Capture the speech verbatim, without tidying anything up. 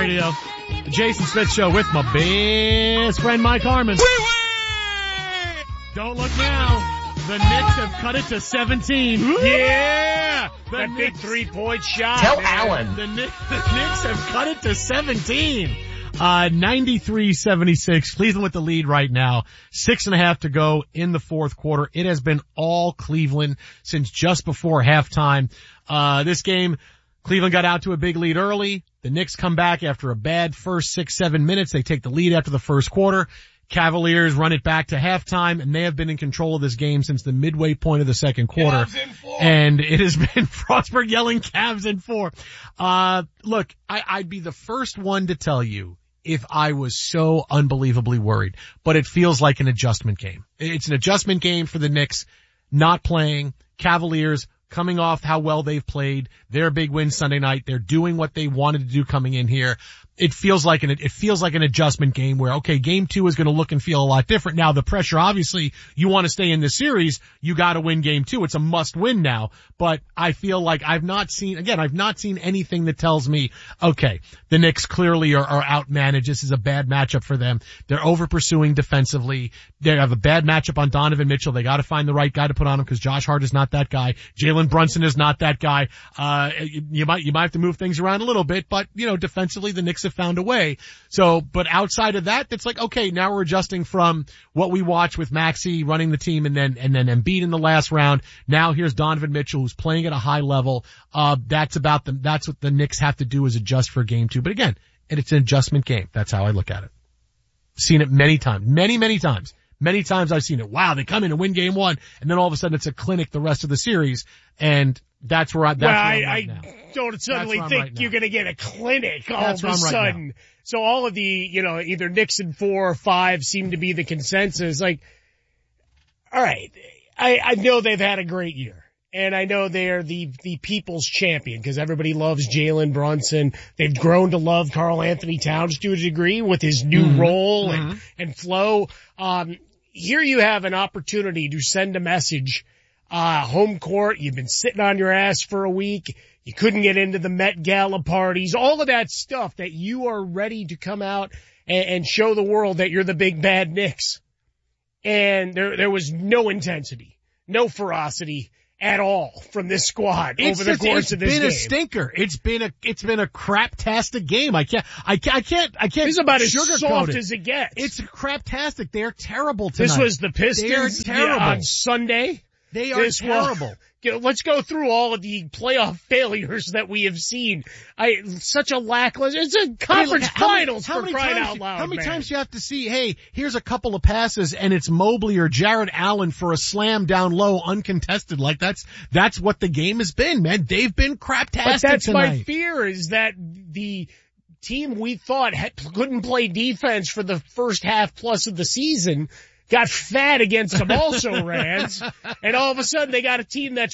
Radio. The Jason Smith Show with my best friend Mike Harmon. Don't look now. The Knicks have cut it to seventeen. Yeah! The that Knicks, big three-point shot. Tell man. Allen. The Knicks, the Knicks have cut it to seventeen. Uh, ninety-three seventy-six. Cleveland with the lead right now. Six and a half to go in the fourth quarter. It has been all Cleveland since just before halftime. Uh, this game, Cleveland got out to a big lead early. The Knicks come back after a bad first six, seven minutes. They take the lead after the first quarter. Cavaliers run it back to halftime, and they have been in control of this game since the midway point of the second quarter. And it has been Frostberg yelling Cavs in four. Uh, look, I, I'd be the first one to tell you if I was so unbelievably worried, but it feels like an adjustment game. It's an adjustment game for the Knicks not playing. Cavaliers coming off how well they've played, their big win Sunday night. They're doing what they wanted to do coming in here. It feels like an, it feels like an adjustment game where, okay, game two is going to look and feel a lot different. Now the pressure, obviously, you want to stay in this series, you got to win game two. It's a must win now, but I feel like I've not seen, again, I've not seen anything that tells me, okay, the Knicks clearly are, are outmanaged. This is a bad matchup for them. They're over pursuing defensively. They have a bad matchup on Donovan Mitchell. They got to find the right guy to put on him because Josh Hart is not that guy. Jalen Brunson is not that guy. Uh, you, you might, you might have to move things around a little bit, but you know, defensively the Knicks have found a way. So, but outside of that, it's like, okay, now we're adjusting from what we watch with Maxey running the team and then, and then Embiid in the last round. Now here's Donovan Mitchell who's playing at a high level. Uh, that's about them. That's what the Knicks have to do is adjust for game two. But again, and it's an adjustment game. That's how I look at it. Seen it many times, many, many times. Many times I've seen it. Wow, they come in and win game one, and then all of a sudden it's a clinic the rest of the series, and that's where I, that's well, where I, I'm right I now. don't suddenly right think you're now. going to get a clinic all That's of a where I'm right sudden. now. So all of the, you know, either Knicks in four or five seem to be the consensus. Like, all right, I, I know they've had a great year. And I know they're the, the people's champion because everybody loves Jalen Brunson. They've grown to love Karl Anthony Towns to a degree with his new mm-hmm. role mm-hmm. and, and flow. Um, here you have an opportunity to send a message, uh, home court. You've been sitting on your ass for a week. You couldn't get into the Met Gala parties, all of that stuff that you are ready to come out and, and show the world that you're the big bad Knicks. And there, there was no intensity, no ferocity at all from this squad it's over the just, course of this game. It's been game. a stinker. It's been a, it's been a crap-tastic game. I can't, I can't, I can't, I can't This is about as sugarcoat soft it. as it gets. It's crap-tastic. They're terrible tonight. This was the Pistons They're terrible. on Sunday. They are This terrible. Was, let's go through all of the playoff failures that we have seen. I such a lackluster. It's a conference how many- finals how for many crying times- out loud. How many man. times do you have to see, hey, here's a couple of passes and it's Mobley or Jarrett Allen for a slam down low uncontested. Like that's, that's what the game has been, man. They've been craptastic But that's tonight. my fear is that the team we thought had, couldn't play defense for the first half plus of the season got fat against them also, Rands. And all of a sudden they got a team that's